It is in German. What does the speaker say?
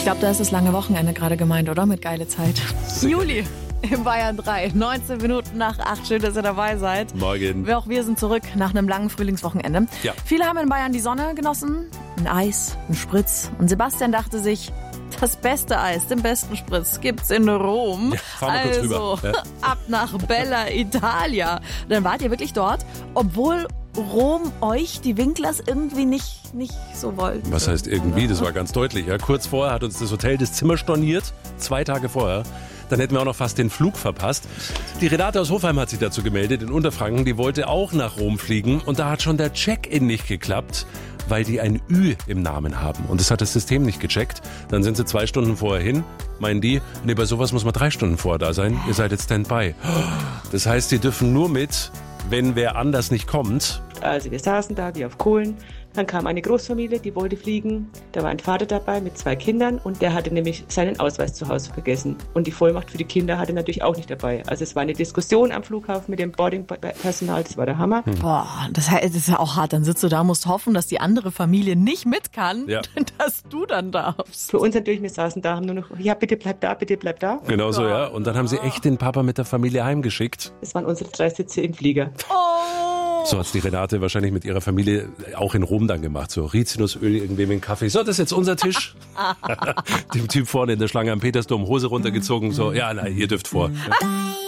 glaube, da ist das lange Wochenende gerade gemeint, oder? Mit geile Zeit. Juli im Bayern 3, 19 Minuten nach 8. Schön, dass ihr dabei seid. Morgen. Auch wir sind zurück nach einem langen Frühlingswochenende. Ja. Viele haben in Bayern die Sonne genossen, ein Eis, ein Spritz. Und Sebastian dachte sich, das beste Eis, den besten Spritz gibt's in Rom. Ja, fahren wir kurz rüber. Ja. Ab nach Bella Italia. Dann wart ihr wirklich dort, obwohl Rom euch, die Winklers, irgendwie nicht so wollten. Was heißt irgendwie? Das war ganz deutlich. Ja. Kurz vorher hat uns das Hotel das Zimmer storniert. 2 Tage vorher. Dann hätten wir auch noch fast den Flug verpasst. Die Renate aus Hofheim hat sich dazu gemeldet, in Unterfranken. Die wollte auch nach Rom fliegen. Und da hat schon der Check-in nicht geklappt, weil die ein Ü im Namen haben. Und das hat das System nicht gecheckt. Dann sind sie 2 Stunden vorher hin. Meinen die, nee, bei sowas muss man 3 Stunden vorher da sein. Ihr seid jetzt Standby. Das heißt, die dürfen nur mit, wenn wer anders nicht kommt. Also wir saßen da wie auf Kohlen. Dann kam eine Großfamilie, die wollte fliegen. Da war ein Vater dabei mit 2 Kindern und der hatte nämlich seinen Ausweis zu Hause vergessen. Und die Vollmacht für die Kinder hatte natürlich auch nicht dabei. Also es war eine Diskussion am Flughafen mit dem Boardingpersonal, das war der Hammer. Boah, das ist ja auch hart. Dann sitzt du da, musst hoffen, dass die andere Familie nicht mit kann, Ja. dass du dann darfst. Für uns natürlich, wir saßen da, haben nur noch, ja bitte bleib da, bitte bleib da. Genau so, ja. Und dann haben sie echt den Papa mit der Familie heimgeschickt. Das waren unsere 3 Sitze im Flieger. So hat's die Renate wahrscheinlich mit ihrer Familie auch in Rom dann gemacht. So Rizinusöl, irgendwem in Kaffee. So, das ist jetzt unser Tisch. Dem Typ vorne in der Schlange am Petersdom, Hose runtergezogen. So, ja, nein, ihr dürft vor.